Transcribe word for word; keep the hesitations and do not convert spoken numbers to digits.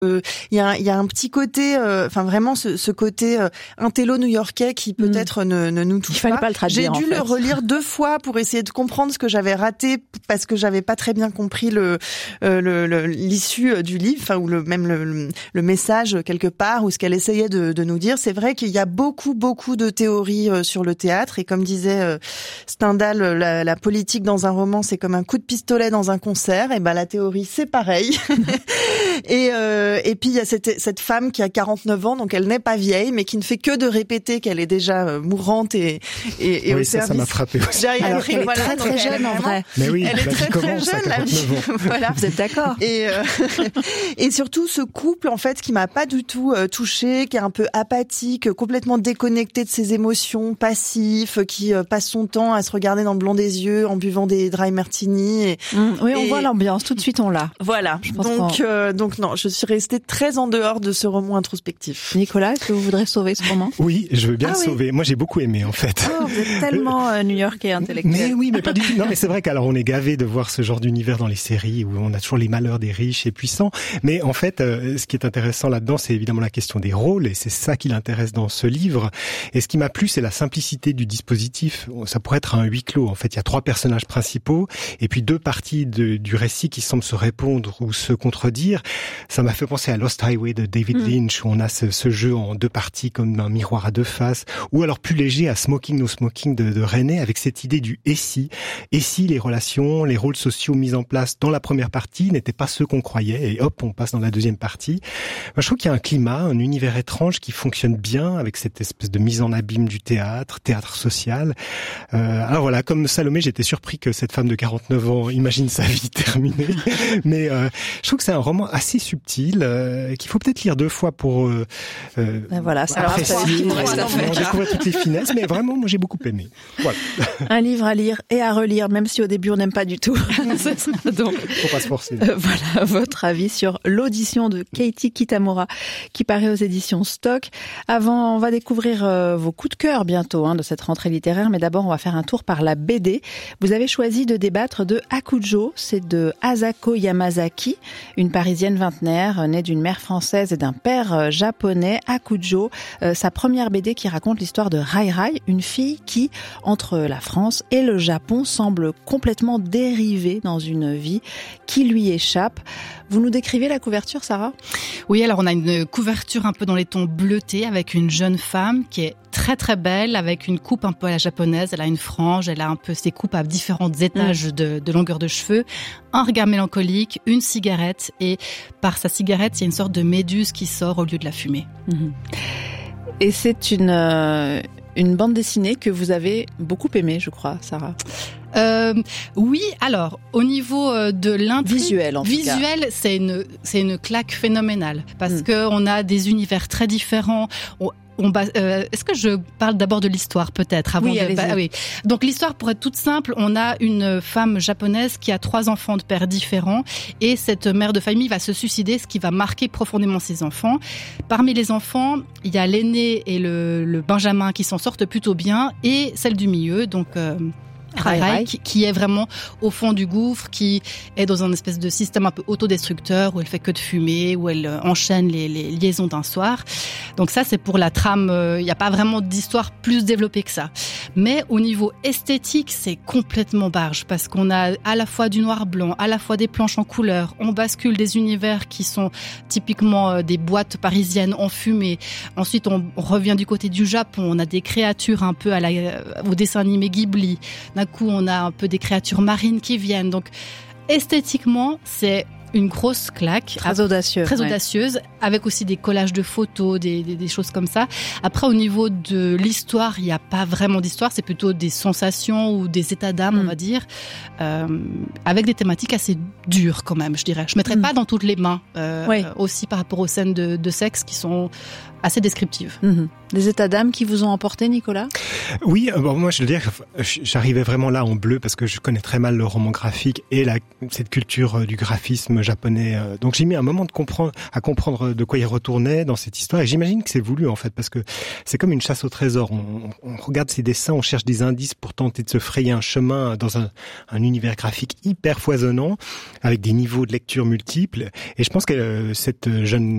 Euh, il y a, il y a un petit côté, enfin euh, vraiment ce, ce côté euh, intello new-yorkais qui peut-être mmh. ne, ne nous touche il fallait pas. pas le traduire. J'ai dû en fait. le relire deux fois pour essayer de comprendre ce que j'avais raté parce que j'avais pas très bien compris le, euh, le, le l'issue du livre, enfin ou le même le, le message quelque part ou ce qu'elle essayait de, de nous dire. C'est vrai qu'il y a beaucoup beaucoup de théories euh, sur le théâtre et comme disait euh, Stendhal, la, la politique dans un roman c'est comme un coup de pistolet dans un concert. Et ben la théorie c'est pareil. et euh, Et puis il y a cette, cette femme qui a quarante-neuf ans, donc elle n'est pas vieille, mais qui ne fait que de répéter qu'elle est déjà euh, mourante et, et, et oui, au ça, service. ça m'a frappé aussi. Alors qu'elle est voilà, très très jeune en vrai. Mais oui, elle est très très jeune la vie. Voilà, vous êtes d'accord. Et euh, et surtout ce couple en fait qui m'a pas du tout euh, touchée, qui est un peu apathique, complètement déconnecté de ses émotions, passif, qui euh, passe son temps à se regarder dans le blanc des yeux en buvant des dry martini. Et, mmh, oui, on et, voit l'ambiance tout de suite, on l'a. Voilà. Je pense donc euh, donc non, je suis restée très en dehors de ce roman introspectif. Nicolas, est-ce que vous voudrez sauver ce roman ? Oui, je veux bien ah le oui. sauver. Moi, j'ai beaucoup aimé, en fait. Oh, vous êtes tellement euh, new-yorkais intellectuel. Mais oui, mais pas du tout. Non, mais c'est vrai qu'alors on est gavé de voir ce genre d'univers dans les séries où on a toujours les malheurs des riches et puissants. Mais en fait, euh, ce qui est intéressant là-dedans, c'est évidemment la question des rôles et c'est ça qui l'intéresse dans ce livre. Et ce qui m'a plu, c'est la simplicité du dispositif. Ça pourrait être un huis clos. En fait, il y a trois personnages principaux et puis deux parties de, du récit qui semblent se répondre ou se contredire. Ça m'a fait penser à Lost Highway de David mmh. Lynch, où on a ce, ce jeu en deux parties comme un miroir à deux faces, ou alors plus léger à Smoking No Smoking de, de René, avec cette idée du et si. Et si les relations, les rôles sociaux mis en place dans la première partie n'étaient pas ceux qu'on croyait, et hop, on passe dans la deuxième partie. Moi, je trouve qu'il y a un climat, un univers étrange qui fonctionne bien avec cette espèce de mise en abîme du théâtre, théâtre social. Euh, alors voilà, comme Salomé, j'étais surpris que cette femme de quarante-neuf ans imagine sa vie terminée, mais euh, je trouve que c'est un roman assez subtil, euh, qu'il faut peut-être lire deux fois pour euh, euh, ben voilà, ça apprécier, découvrir toutes les finesses, mais vraiment, moi j'ai beaucoup aimé. Voilà. Un livre à lire et à relire, même si au début on n'aime pas du tout. C'est ça, donc. Faut pas se forcer. Euh, voilà votre avis sur l'audition de Katie Kitamura qui paraît aux éditions Stock. Avant, on va découvrir euh, vos coups de cœur bientôt hein, de cette rentrée littéraire, mais d'abord on va faire un tour par la B D. Vous avez choisi de débattre de Hakujo, c'est de Asako Yamazaki, une Parisienne vingtenaire née d'une mère française et d'un père japonais. Hakujo, euh, sa première B D qui raconte l'histoire de Rai Rai, une fille qui, entre la France et le Japon, semble complètement dérivée dans une vie qui lui échappe. Vous nous décrivez la couverture, Sarah ? Oui, alors on a une couverture un peu dans les tons bleutés avec une jeune femme qui est très très belle, avec une coupe un peu à la japonaise. Elle a une frange, elle a un peu ses coupes à différents étages mmh. de, de longueur de cheveux, un regard mélancolique, une cigarette, et par sa cigarette, il y a une sorte de méduse qui sort au lieu de la fumée. Mmh. Et c'est une, euh, une bande dessinée que vous avez beaucoup aimée, je crois, Sarah. Euh, oui, alors au niveau de l'intrigue visuel, en visuel, tout cas. c'est une c'est une claque phénoménale parce mmh. que on a des univers très différents. On, On bas, euh, est-ce que je parle d'abord de l'histoire peut-être avant oui, de, bah, ah oui. Donc l'histoire, pour être toute simple, on a une femme japonaise qui a trois enfants de pères différents et cette mère de famille va se suicider, ce qui va marquer profondément ses enfants. Parmi les enfants, il y a l'aîné et le, le Benjamin qui s'en sortent plutôt bien et celle du milieu, donc euh, Rai Rai, qui, qui est vraiment au fond du gouffre, qui est dans un espèce de système un peu autodestructeur où elle fait que de fumer, où elle enchaîne les, les liaisons d'un soir. Donc ça, c'est pour la trame. Il euh, n'y a pas vraiment d'histoire plus développée que ça. Mais au niveau esthétique, c'est complètement barge parce qu'on a à la fois du noir-blanc, à la fois des planches en couleur. On bascule des univers qui sont typiquement euh, des boîtes parisiennes enfumées. Ensuite, on revient du côté du Japon. On a des créatures un peu à la, au dessin animé Ghibli. D'un coup, on a un peu des créatures marines qui viennent. Donc, esthétiquement, c'est une grosse claque. Très audacieuse. Très ouais. audacieuse, avec aussi des collages de photos, des, des, des choses comme ça. Après, au niveau de l'histoire, il n'y a pas vraiment d'histoire. C'est plutôt des sensations ou des états d'âme, mm. on va dire, euh, avec des thématiques assez dures quand même, je dirais. Je ne mettrais mm. pas dans toutes les mains, euh, oui. aussi par rapport aux scènes de, de sexe qui sont assez descriptives. Mm-hmm. Des états d'âme qui vous ont emporté, Nicolas ? Oui, bon, moi je veux dire, j'arrivais vraiment là en bleu parce que je connais très mal le roman graphique et la, cette culture du graphisme film japonais. Donc j'ai mis un moment de comprendre, à comprendre de quoi il retournait dans cette histoire. Et j'imagine que c'est voulu en fait, parce que c'est comme une chasse au trésor. On, on regarde ces dessins, on cherche des indices pour tenter de se frayer un chemin dans un, un univers graphique hyper foisonnant, avec des niveaux de lecture multiples. Et je pense que euh, cette jeune